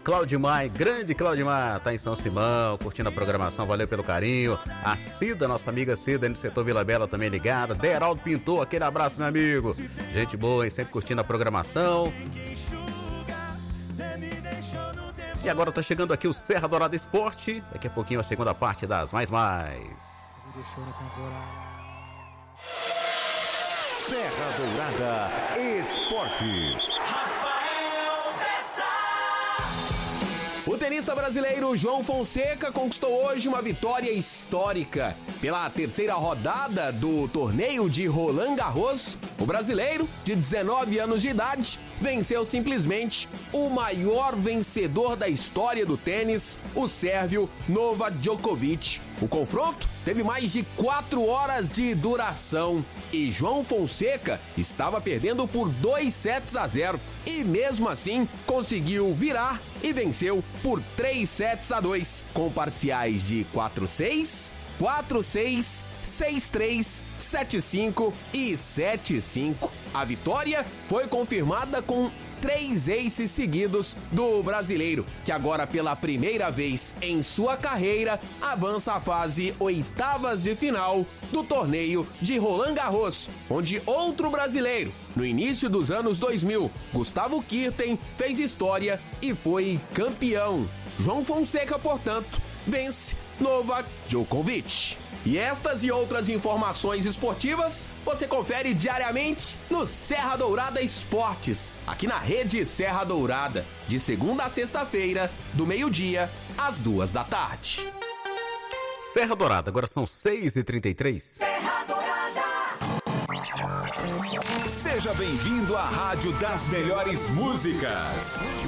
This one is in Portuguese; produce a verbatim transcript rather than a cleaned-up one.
Claudimar, grande Claudimar, tá em São Simão, curtindo a programação, valeu pelo carinho. A Cida, nossa amiga Cida, no setor Vila Bela também ligada. Deraldo Pintor, aquele abraço, meu amigo. Gente boa, hein? Sempre curtindo a programação. E agora tá chegando aqui o Serra Dourada Esporte. Daqui a pouquinho a segunda parte das Mais Mais. Serra Dourada Esportes. O tenista brasileiro João Fonseca conquistou hoje uma vitória histórica. Pela terceira rodada do torneio de Roland Garros, o brasileiro, de dezenove anos de idade, venceu simplesmente o maior vencedor da história do tênis, o sérvio Novak Djokovic. O confronto teve mais de quatro horas de duração e João Fonseca estava perdendo por dois sets a zero e mesmo assim conseguiu virar e venceu por três sets a dois, com parciais de quatro a seis, quatro a seis, seis a três, sete a cinco e sete a cinco. A vitória foi confirmada com três aces seguidos do brasileiro, que agora pela primeira vez em sua carreira avança à fase oitavas de final do torneio de Roland Garros, onde outro brasileiro, no início dos anos dois mil, Gustavo Kuerten, fez história e foi campeão. João Fonseca, portanto, vence Novak Djokovic. E estas e outras informações esportivas você confere diariamente no Serra Dourada Esportes, aqui na Rede Serra Dourada, de segunda a sexta-feira, do meio-dia às duas da tarde. Serra Dourada, agora são seis e trinta e três. Serra Dourada. Seja bem-vindo à Rádio das Melhores Músicas.